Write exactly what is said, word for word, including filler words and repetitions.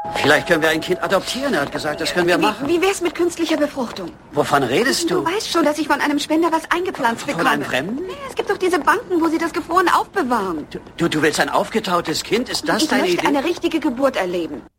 Vielleicht können wir ein Kind adoptieren. Er hat gesagt, das können wir machen. Wie, wie wär's mit künstlicher Befruchtung? Wovon redest du? Du weißt schon, dass ich von einem Spender was eingepflanzt bekomme. Von einem Fremden? Ja, es gibt doch diese Banken, wo sie das gefroren aufbewahren. Du, du, du willst ein aufgetautes Kind? Ist das ich deine möchte Idee? eine richtige Geburt erleben.